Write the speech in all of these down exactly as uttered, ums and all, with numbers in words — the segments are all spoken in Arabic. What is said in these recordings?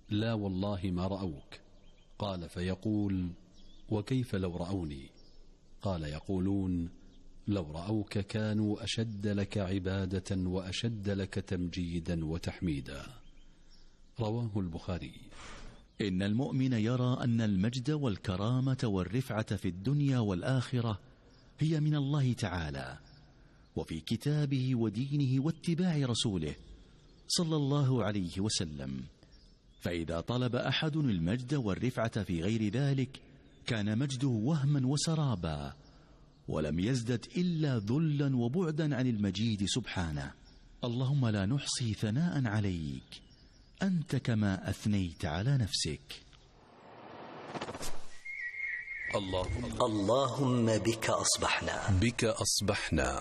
لا والله ما رأوك. قال فيقول وكيف لو رأوني؟ قال يقولون لو رأوك كانوا أشد لك عبادة وأشد لك تمجيدا وتحميدا. رواه البخاري. إن المؤمن يرى أن المجد والكرامة والرفعة في الدنيا والآخرة هي من الله تعالى وفي كتابه ودينه واتباع رسوله صلى الله عليه وسلم، فإذا طلب أحد المجد والرفعة في غير ذلك كان مجده وهما وسرابا، ولم يزدد إلا ذلا وبعدا عن المجيد سبحانه. اللهم لا نحصي ثناء عليك، أنت كما أثنيت على نفسك. اللهم, اللهم بك أصبحنا بك أصبحنا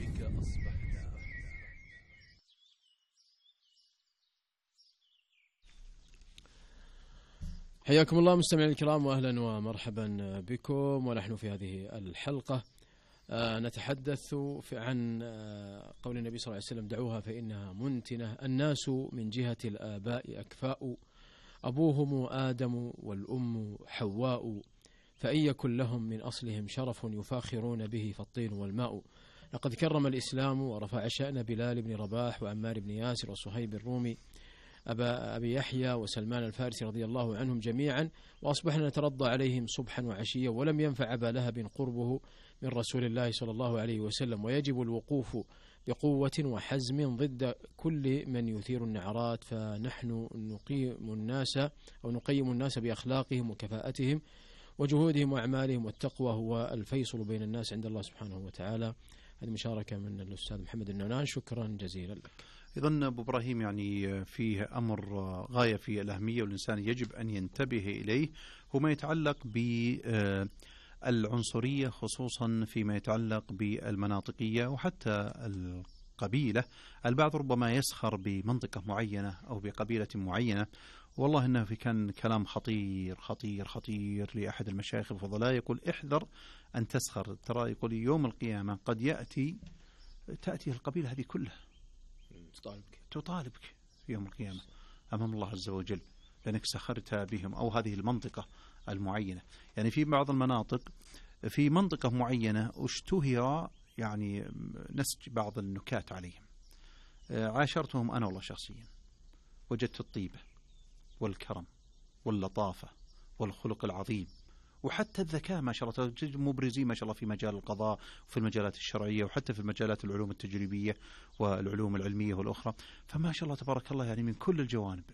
حياكم الله مستمعينا الكرام، وأهلا ومرحبا بكم. ونحن في هذه الحلقة آه نتحدث عن آه قول النبي صلى الله عليه وسلم دعوها فإنها منتنة. الناس من جهة الآباء أكفاء، أبوهم آدم والأم حواء، فإن يكن لهم من أصلهم شرف يفاخرون به فالطين والماء. لقد كرم الإسلام ورفع شأن بلال بن رباح وعمار بن ياسر وصهيب الرومي أبا أبي يحيى وسلمان الفارسي رضي الله عنهم جميعا، وأصبحنا نترضى عليهم صبحا وعشيا، ولم ينفع أبا لهب قربه من رسول الله صلى الله عليه وسلم. ويجب الوقوف بقوة وحزم ضد كل من يثير النعرات، فنحن نقيم الناس أو نقيم الناس بأخلاقهم وكفاءتهم وجهودهم وأعمالهم، والتقوى هو الفيصل بين الناس عند الله سبحانه وتعالى. هذه مشاركة من الأستاذ محمد النعنان، شكرا جزيلا لك. إذن أبو إبراهيم يعني فيه أمر غاية في الأهمية والإنسان يجب أن ينتبه إليه، هو ما يتعلق بالعنصرية خصوصا فيما يتعلق بالمناطقية وحتى القبيلة. البعض ربما يسخر بمنطقة معينة أو بقبيلة معينة، والله إنه في كان كلام خطير خطير خطير لأحد المشايخ الفضلاء يقول احذر أن تسخر، ترى يقول يوم القيامة قد يأتي تأتي القبيلة هذه كلها تطالبك تطالبك في يوم القيامة أمام الله عز وجل لأنك سخرت بهم أو هذه المنطقة المعينة. يعني في بعض المناطق في منطقة معينة اشتهر يعني نسج بعض النكات عليهم، عاشرتهم أنا والله شخصيا، وجدت الطيبة والكرم واللطافة والخلق العظيم وحتى الذكاء ما شاء الله، مبرزين ما شاء الله في مجال القضاء وفي المجالات الشرعية وحتى في المجالات العلوم التجريبية والعلوم العلمية والأخرى، فما شاء الله تبارك الله يعني من كل الجوانب.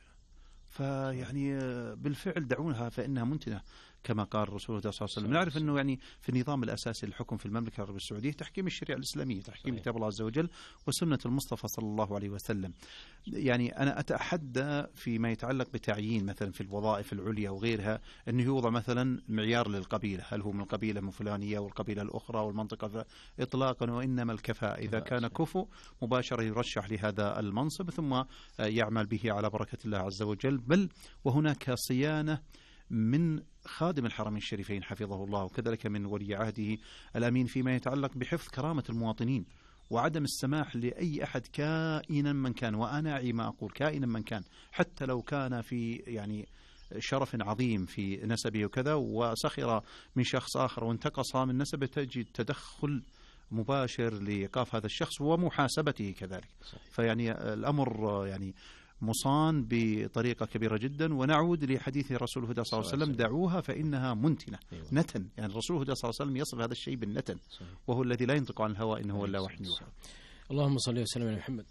فيعني بالفعل دعونها فإنها منتنة كما قال الرسول صلى الله عليه وسلم. نعرف أنه يعني في النظام الأساسي للحكم في المملكة العربية السعودية تحكيم الشريعة الإسلامية، تحكيم كتاب الله عز وجل وسنة المصطفى صلى الله عليه وسلم. يعني أنا أتحدى فيما يتعلق بتعيين مثلا في الوظائف العليا وغيرها أنه يوضع مثلا معيار للقبيلة، هل هو من القبيلة الفلانية والقبيلة الأخرى والمنطقة إطلاقا، وإنما الكفاءة إذا كان كفو مباشرة يرشح لهذا المنصب ثم يعمل به على بركة الله عز وجل. بل وهناك صيانة من خادم الحرمين الشريفين حفظه الله وكذلك من ولي عهده الأمين فيما يتعلق بحفظ كرامة المواطنين وعدم السماح لأي أحد كائنا من كان، وأنا أعي ما أقول كائنا من كان، حتى لو كان في يعني شرف عظيم في نسبه وكذا وسخر من شخص آخر وانتقص من نسبه، تجد تدخل مباشر لإيقاف هذا الشخص ومحاسبته كذلك. فيعني الأمر يعني مصان بطريقة كبيرة جدا. ونعود لحديث رسول الله صلى الله عليه وسلم دعوها فإنها منتنة. نتن، يعني رسول الله صلى الله عليه وسلم يصف هذا الشيء بالنتن، وهو الذي لا ينطق عن الهوى إنه هو إلا وحي يوحى. اللهم صل وسلم على محمد.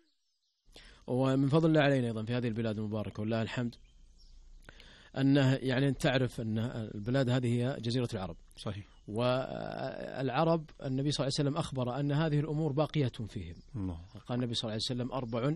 ومن فضل الله علينا أيضا في هذه البلاد المباركة والله الحمد أنه يعني تعرف أن البلاد هذه هي جزيرة العرب. صحيح. والعرب النبي صلى الله عليه وسلم أخبر أن هذه الأمور باقية فيهم. الله. قال النبي صلى الله عليه وسلم أربع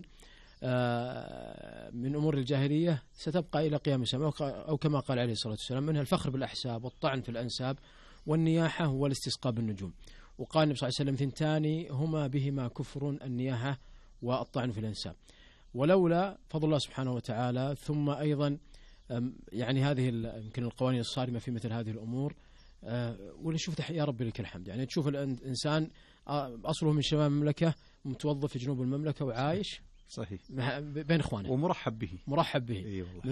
من أمور الجاهلية ستبقى إلى قيام الساعة، أو كما قال عليه الصلاة والسلام منها الفخر بالأحساب والطعن في الأنساب والنياحة والاستسقاء بالنجوم. وقال النبي صلى الله عليه وسلم ثنتان هما بهما كفر، النياحة والطعن في الأنساب. ولولا فضل الله سبحانه وتعالى ثم أيضا يعني هذه يمكن القوانين الصارمة في مثل هذه الأمور، ونشوف يا رب لك الحمد. يعني تشوف الإنسان أصله من شمال المملكة متوظف في جنوب المملكة وعايش صحيح بين إخوانه ومرحب به مرحب به أي والله.